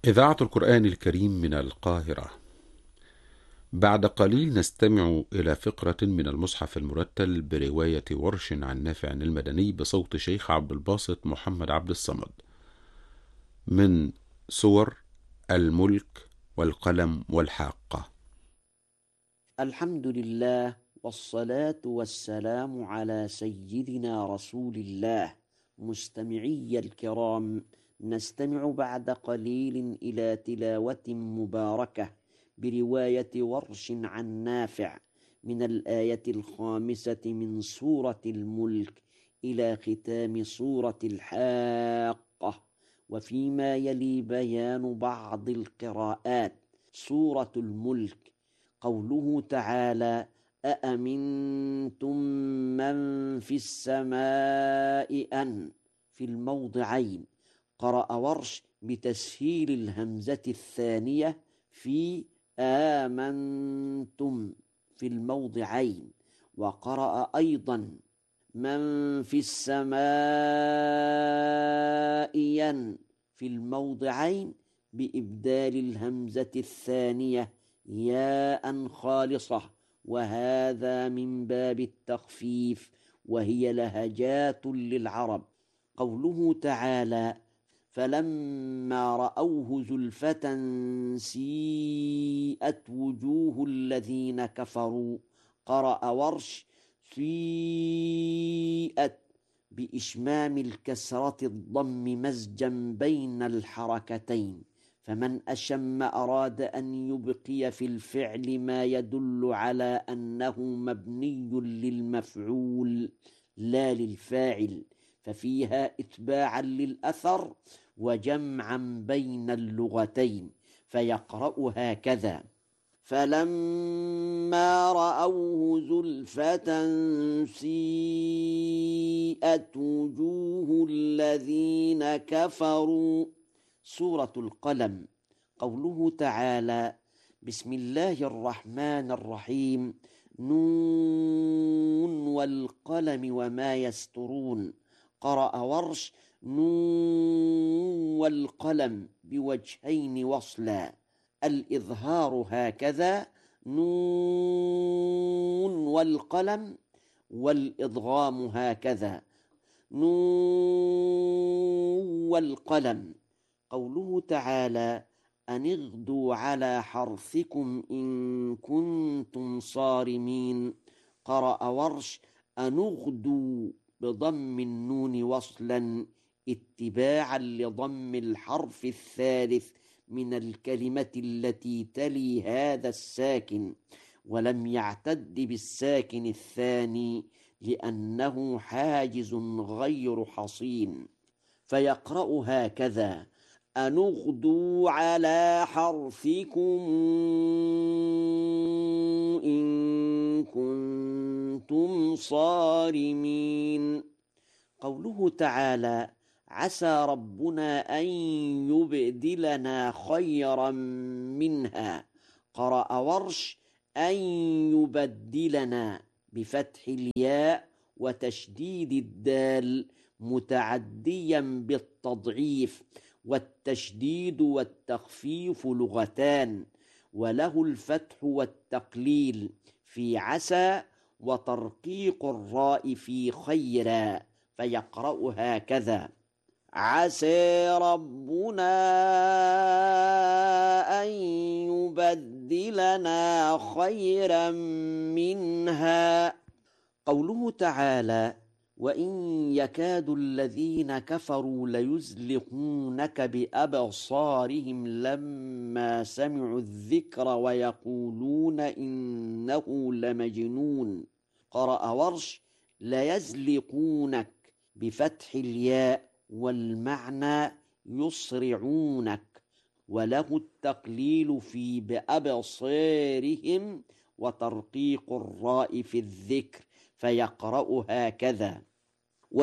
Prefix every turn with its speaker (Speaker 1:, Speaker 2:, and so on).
Speaker 1: إذاعة القرآن الكريم من القاهرة. بعد قليل نستمع إلى فقرة من المصحف المرتل برواية ورش عن نافع المدني بصوت شيخ عبد الباسط محمد عبد الصمد من سور الملك والقلم والحاقة.
Speaker 2: الحمد لله والصلاة والسلام على سيدنا رسول الله. مستمعي الكرام، نستمع بعد قليل إلى تلاوة مباركة برواية ورش عن نافع من الآية 5 من سورة الملك إلى ختام سورة الحاقة، وفيما يلي بيان بعض القراءات. سورة الملك، قوله تعالى: أأمنتم من في السماء أن، في الموضعين. قرأ ورش بتسهيل الهمزة الثانية في آمنتم في الموضعين، وقرأ أيضا من في السماء ين في الموضعين بإبدال الهمزة الثانية ياء خالصة، وهذا من باب التخفيف، وهي لهجات للعرب. قوله تعالى: فلما رأوه زلفة سيئت وجوه الذين كفروا. قرأ ورش سيئت بإشمام الكسرة الضم مزجا بين الحركتين، فمن أشم أراد أن يبقي في الفعل ما يدل على أنه مبني للمفعول لا للفاعل، ففيها إتباعا للأثر وجمعا بين اللغتين، فيقرأ هكذا: فلما رأوه زلفة سيئت وجوه الذين كفروا. سورة القلم، قوله تعالى: بسم الله الرحمن الرحيم، نون والقلم وما يسطرون. قرأ ورش نون والقلم بوجهين وصلا، الإظهار هكذا نون والقلم، والإضغام هكذا نون والقلم. قوله تعالى: أن اغدوا على حرثكم إن كنتم صارمين. قرأ ورش أن اغدوا بضم النون وصلا اتباعا لضم الحرف الثالث من الكلمة التي تلي هذا الساكن، ولم يعتد بالساكن الثاني لأنه حاجز غير حصين، فيقرأ هكذا: أن اغدوا على حرثكم إن كنتم صارمين. قوله تعالى: عسى ربنا أن يبدلنا خيرا منها. قرأ ورش أن يبدلنا بفتح الياء وتشديد الدال متعديا بالتضعيف، والتشديد والتخفيف لغتان، وله الفتح والتقليل في عسى وترقيق الراء في خيرا، فيقرأ هكذا: عسى ربنا أن يبدلنا خيرا منها. قوله تعالى: وإن يكاد الذين كفروا ليزلقونك بأبصارهم لما سمعوا الذكر ويقولون إنه لمجنون. قرأ ورش ليزلقونك بفتح الياء والمعنى يسرعونك، وله التقليل في بأبصارهم وترقيق الراء في الذكر، فيقرأ هكذا: